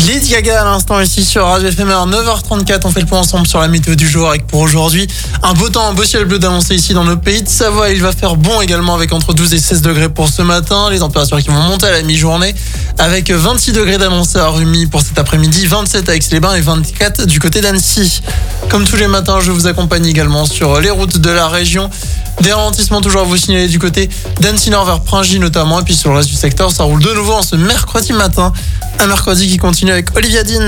Lady Gaga à l'instant ici sur Radio FMR 9h34. On fait le point ensemble sur la météo du jour avec pour aujourd'hui un beau temps, un beau ciel bleu d'annoncer ici dans le pays de Savoie. Il va faire bon également avec entre 12 et 16 degrés pour ce matin. Les températures qui vont monter à la mi-journée avec 26 degrés d'annoncé à Rumi pour cet après-midi, 27 à Aix-les-Bains et 24 du côté d'Annecy. Comme tous les matins, je vous accompagne également sur les routes de la région. Des ralentissements toujours à vous signaler du côté d'Annecy Nord vers Pringy notamment. Et puis sur le reste du secteur, ça roule de nouveau en ce mercredi matin. Un mercredi qui continue avec Olivia Dean.